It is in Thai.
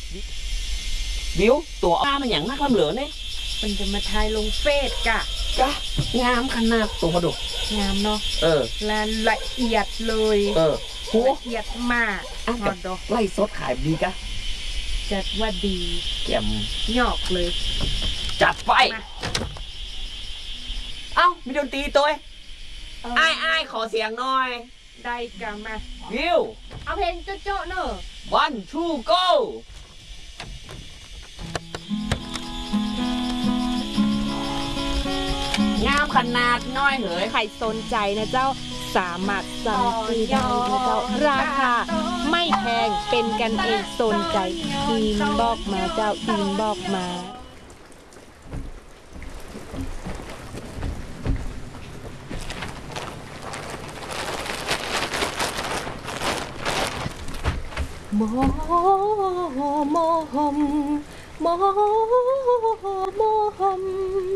บิวตัวอ้ามันอย่างนักลำเหลือเนี่ยมันจะมาทายลงเฟซกะงามขนาดตัวดุงามเนาะและละเอียดเลยละเอียดมากฮอดดอกไล่สดขายดีกะจัดว่าดีแจ่มหยอกเลยจัดไปเอ้ามีดนตรีตัวอ้ายขอเสียงหน่อยได้กันมาวิวเอาเพลงโจ๊ะเนอะ 1 2 go งามขนาดน้อยเหยใครสนใจนะเจ้าสามารถสั่งซื้อได้นะเจ้าราคาไม่แพงเป็นกันเองสนใจอินบอกมาเจ้าอินบอกมาโมโมหมโมโมหม